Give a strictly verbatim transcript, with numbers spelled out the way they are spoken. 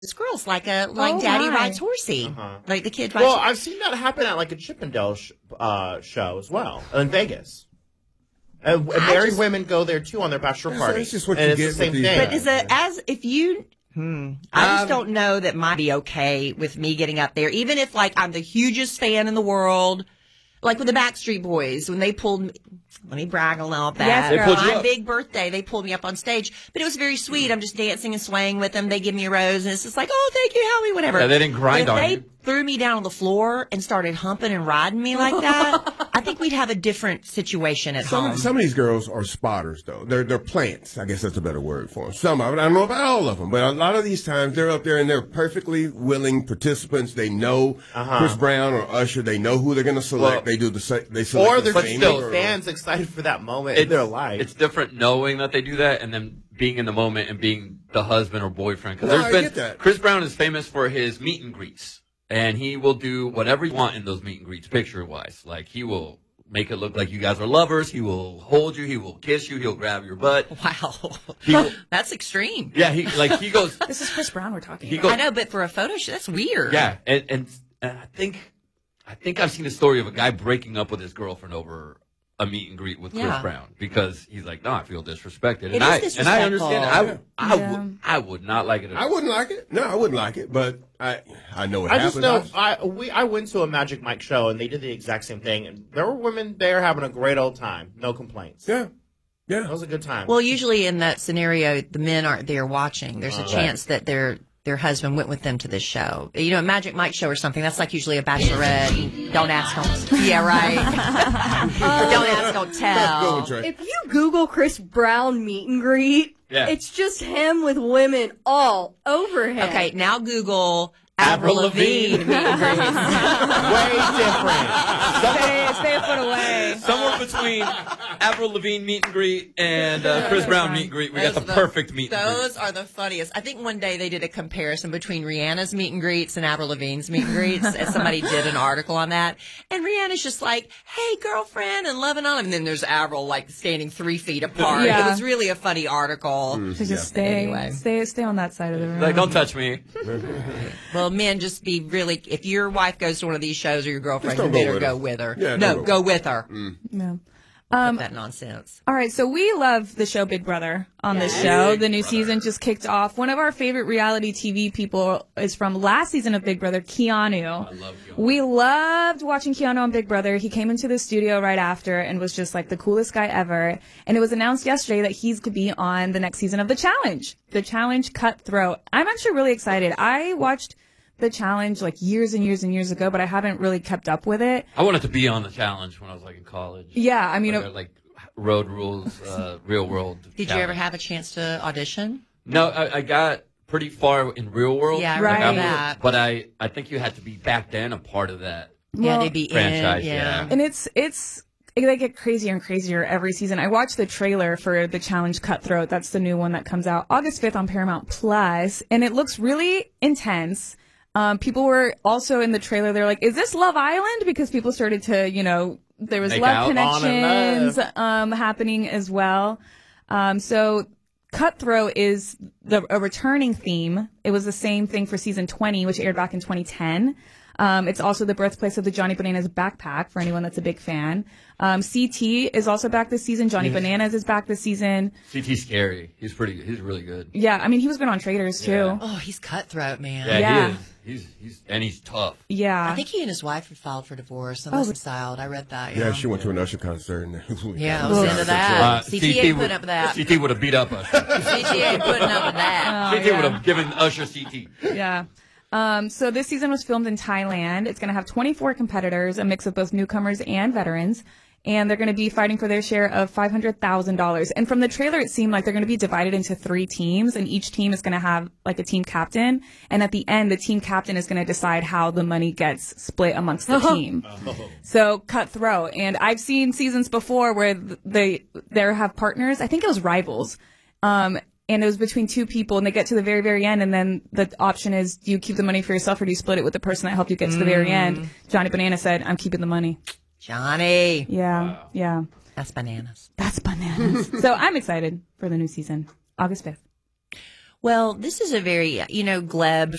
girls like a like Oh, daddy my. rides horsey, Uh-huh. like the kid rides. Well, I've seen that happen at like a Chippendale sh- uh, show as well in Vegas. And, and married just- women go there too on their bachelor Yeah, party. so it's just what and you it's get the same with these thing. guys. But is it as if you? Hmm, I just Um, don't know that might be okay with me getting up there, even if like I'm the hugest fan in the world. Like with the Backstreet Boys, when they pulled me, let me brag a little about Yes, that. girl. They pulled you My up. big birthday, they pulled me up on stage, but it was very sweet. I'm just dancing and swaying with them. They give me a rose, and it's just like, oh, thank you, Howie, whatever. Yeah, they didn't grind But if on they you. threw me down on the floor and started humping and riding me like that, I think we'd have a different situation at Some, home. of, some of these girls are spotters, though. They're they're plants. I guess that's a better word for them. Some of them. I don't know about all of them, but a lot of these times they're up there and they're perfectly willing participants. They know Uh-huh. Chris Brown or Usher. They know who they're going to select. Well, they do the sa- they select Or the they're But just same still- girl. fans excited for that moment in their life. It's different knowing that they do that and then being in the moment and being the husband or boyfriend. Because No, there's I been get that. Chris Brown is famous for his meet and greets, and he will do whatever you want in those meet and greets, picture wise. Like he will make it look like you guys are lovers. He will hold you. He will kiss you. He'll grab your butt. Wow, He will, that's extreme. yeah, he like he goes. This is Chris Brown we're talking He about. goes. I know, but for a photo shoot, that's weird. Yeah, and, and and I think I think I've seen a story of a guy breaking up with his girlfriend over a meet and greet with Chris Yeah. Brown because he's like, no, I feel disrespected, and It I is and I disrespectful. understand. I would I Yeah. would I would not like it at I all. wouldn't like it. No, I wouldn't like it. But I I know it I happens. just know I've- I we I went to a Magic Mike show and they did the exact same thing and there were women there having a great old time, no complaints. yeah, yeah. It was a good time. Well, usually in that scenario, the men aren't there watching. There's a Right. chance that their their husband went with them to this show. You know, a Magic Mike show or something. That's like usually a bachelorette. Don't ask, don't. Yeah, right. Don't ask, don't Go, tell. Trey. If you Google Chris Brown meet and greet, Yeah. it's just him with women all over him. Okay, now Google Avril Avril Lavigne Lavigne. meet and greets. Way different. Stay, stay a foot away. Somewhere between Avril Lavigne meet and greet and uh, Chris Brown meet and greet, we got the Those are perfect meet and greet. Those are the funniest. I think one day they did a comparison between Rihanna's meet and greets and Avril Lavigne's meet and greets, and somebody did an article on that. And Rihanna's just like, "Hey, girlfriend," and loving on him. And then there's Avril like standing three feet apart. Yeah. It was really a funny article. To just stay, Anyway. stay, stay on that side of the room. Like, don't touch me. Well, men, just be really. If your wife goes to one of these shows or your girlfriend, Just you don't go better with go her. with her. Yeah, no, don't go, go. with her. Yeah. that nonsense. All right, so we love the show Big Brother on this show. The new season just kicked off. One of our favorite reality T V people is from last season of Big Brother, Keanu. I love you. We loved watching Keanu on Big Brother. He came into the studio right after and was just like the coolest guy ever. And it was announced yesterday that he's to be on the next season of The Challenge. The Challenge Cutthroat. I'm actually really excited. I watched The Challenge like years and years and years ago, but I haven't really kept up with it. I wanted to be on the challenge when I was like in college. Yeah, I mean, Like, uh, like road rules, uh, real world. Did you ever have a chance to audition? No, I, I got pretty far in real world. Yeah, I Like, remember was- that. But I, I think you had to be back then a part of that. yeah, Well, they'd be franchise, in. yeah. Yeah. And it's it's they get crazier and crazier every season. I watched the trailer for the Challenge Cutthroat. That's the new one that comes out August fifth on Paramount Plus, and it looks really intense. Um, people were also in the trailer. They're like, "Is this Love Island?" Because people started to, you know, there was Make love out. On and connections love. um, happening as well. Um, so Cutthroat is the a returning theme. It was the same thing for season twenty, which aired back in twenty ten. Um, it's also the birthplace of the Johnny Bananas backpack for anyone that's a big fan. Um, C T is also back this season. Johnny Bananas is back this season. C T's scary. He's pretty. He's really good. Yeah, I mean, he was good on Traders too. Yeah. Oh, he's cutthroat, man. Yeah, Yeah. he is. He's he's and he's tough. Yeah. I think he and his wife had filed for divorce unless it's filed. I read that. Yeah, Yeah, she went to an Usher concert. And Yeah, I was Well, into that. Uh, C T ain't putting up with that. C T would have beat up us. C T ain't putting up with that. Oh, C T would yeah. have given Usher C T. Yeah. Um, so this season was filmed in Thailand. It's going to have twenty-four competitors, a mix of both newcomers and veterans. And they're going to be fighting for their share of five hundred thousand dollars. And from the trailer, it seemed like they're going to be divided into three teams, and each team is going to have like a team captain. And at the end, the team captain is going to decide how the money gets split amongst the team. So cutthroat. And I've seen seasons before where th- they there have partners. I think it was Rivals. Um, and it was between two people, and they get to the very, very end, and then the option is, do you keep the money for yourself, or do you split it with the person that helped you get to the very end? Johnny Banana said, I'm keeping the money. Johnny. Yeah, yeah. That's bananas. That's bananas. So I'm excited for the new season, August fifth. Well, this is a very, you know, Gleb